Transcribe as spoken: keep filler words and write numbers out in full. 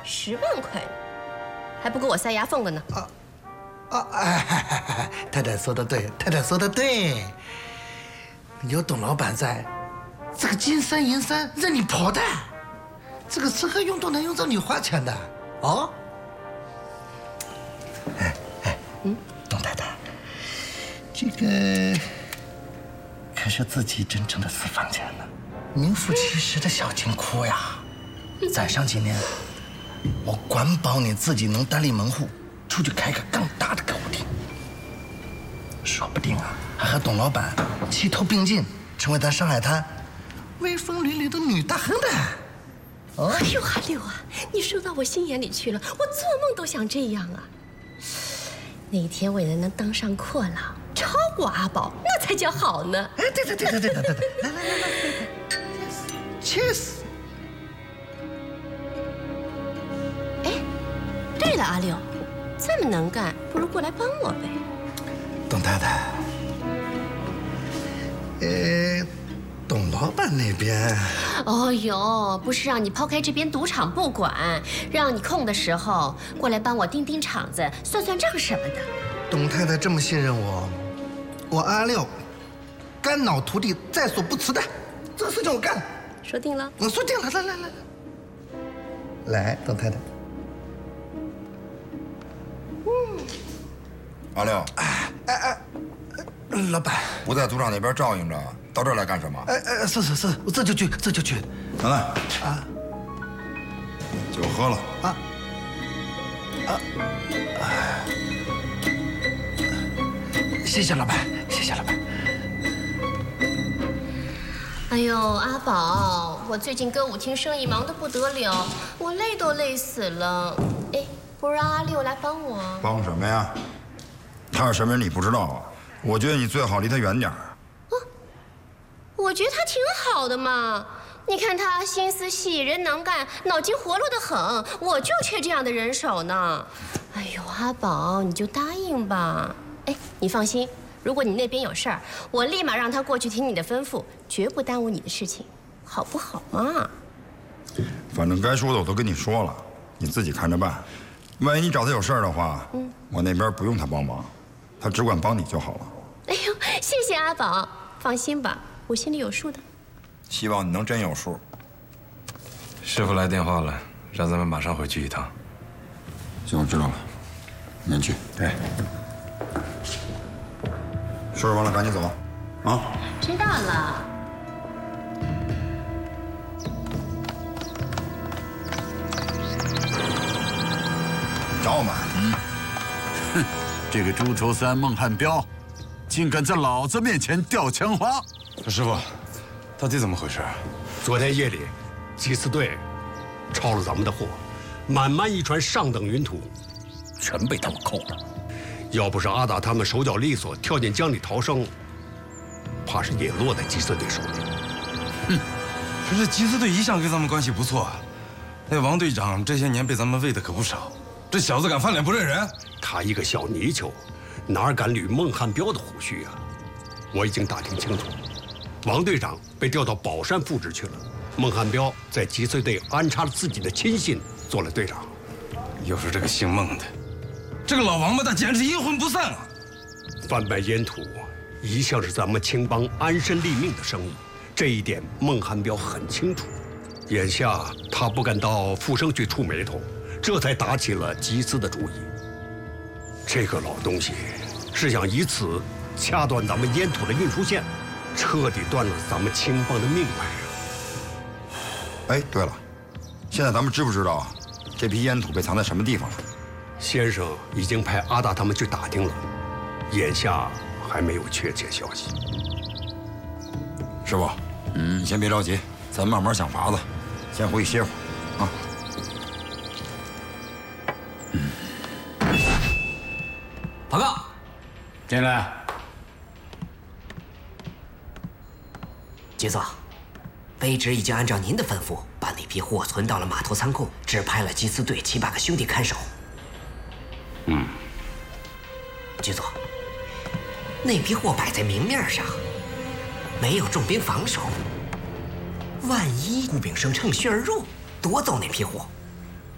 十万块，还不够我塞牙缝的呢。 啊啊！哎，太太说的对，太太说的对。有董老板在，这个金山银山任你跑的，这个吃喝用都能用着你花钱的哦。哎哎，嗯，董太太，这个可是自己真正的私房钱呢，名副其实的小金库呀。再上几年，我管保你自己能单立门户。 出去开个更大的歌舞厅，说不定啊，还和董老板齐头并进，成为咱上海滩威风凛凛的女大亨的。 哦、哎呦，阿六啊，你说到我心眼里去了，我做梦都想这样啊！那一天我也能当上阔佬，超过阿宝，那才叫好呢！ 哎，对对对对对对对对，来来来来 ，cheers！ 哎，对了，阿六。 这么能干，不如过来帮我呗。 董太太，呃，董老板那边…… 哦呦，不是让你抛开这边赌场不管，让你空的时候过来帮我盯盯场子、算算账什么的。 董太太这么信任我，我阿六肝脑涂地在所不辞的，这个事情我干。 说定了？ 我说定了，来来来来，来，董太太。 阿六， 哎哎哎，老板， 不在赌场那边照应着，到这儿来干什么？ 哎哎，是是是，我这就去，这就去。 来来， 啊， 酒喝了啊啊！谢谢老板，谢谢老板。 哎呦，阿宝，我最近歌舞厅生意忙得不得了，我累都累死了。哎，不如让阿六来帮我。 帮什么呀？ 他是什么人你不知道啊？我觉得你最好离他远点儿。 哦，我觉得他挺好的嘛。你看他心思细，人能干，脑筋活络得很，我就缺这样的人手呢。哎呦，阿宝，你就答应吧。哎，你放心，如果你那边有事儿，我立马让他过去听你的吩咐，绝不耽误你的事情，好不好嘛？ 反正该说的我都跟你说了，你自己看着办。万一你找他有事儿的话，嗯，我那边不用他帮忙。 他只管帮你就好了。 哎呦，谢谢阿宝，放心吧，我心里有数的。 希望你能真有数。 师傅来电话了，让咱们马上回去一趟。 行，我知道了，您去。哎，收拾完了赶紧走，啊！ 知道了。 找我们？ 嗯，哼。 这个猪头三孟汉彪，竟敢在老子面前吊枪花！ 师傅，到底怎么回事？ 昨天夜里，缉私队抄了咱们的货，满满一船上等云土，全被他们扣了。要不是阿达他们手脚利索，跳进江里逃生，怕是也落在缉私队手里。 哼，可是缉私队一向跟咱们关系不错，那王队长这些年被咱们喂的可不少。 这小子敢翻脸不认人， 他一个小泥鳅，哪敢捋孟汉彪的胡须啊？我已经打听清楚，王队长被调到宝山副职去了，孟汉彪在缉私队安插了自己的亲信做了队长。 又是这个姓孟的，这个老王八蛋简直阴魂不散啊！ 贩卖烟土一向是咱们青帮安身立命的生意，这一点孟汉彪很清楚。眼下他不敢到富生去触眉头。 这才打起了缉私的主意。这个老东西是想以此掐断咱们烟土的运输线，彻底断了咱们青帮的命脉啊！ 哎，对了，现在咱们知不知道这批烟土被藏在什么地方了？ 先生已经派阿大他们去打听了，眼下还没有确切消息。 师傅，嗯，你先别着急，咱慢慢想法子，先回去歇会儿啊。 报告， 进来。 局座，卑职已经按照您的吩咐，把那批货存到了码头仓库，指派了缉私队七八个兄弟看守。 嗯。 局座，那批货摆在明面上，没有重兵防守，万一顾炳生乘虚而入，夺走那批货，